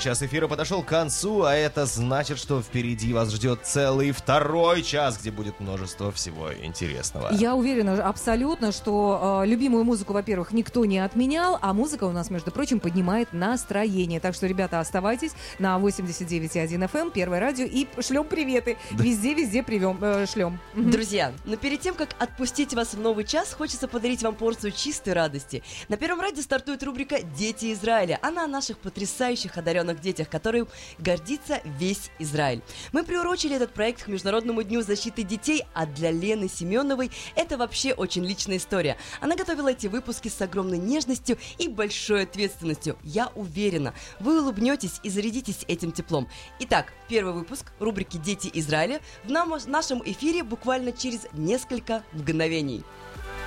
час эфира подошел к концу, а это значит, что впереди вас ждет целый второй час, где будет множество всего интересного. Я уверена абсолютно, что любимую музыку, во-первых, никто не отменял, а музыка у нас, между прочим, поднимает настроение. Так что, ребята, оставайтесь на 89,1 FM, Первое радио, и шлем приветы. Везде шлем. Друзья, но перед тем, как отпустить вас в новый час, хочется подарить вам порцию чистой радости. На Первом радио стартует рубрика «Дети Израиля». Она о наших потрясающих одаренных детях, которым гордится весь Израиль. Мы приурочили этот проект к Международному дню защиты детей, а для Лены Семеновой это вообще очень личная история. Она готовила эти выпуски с огромной нежностью и большой ответственностью. Я уверена, вы улыбнетесь и зарядитесь этим теплом. Итак, первый выпуск рубрики «Дети Израиля» в нашем эфире буквально через несколько мгновений.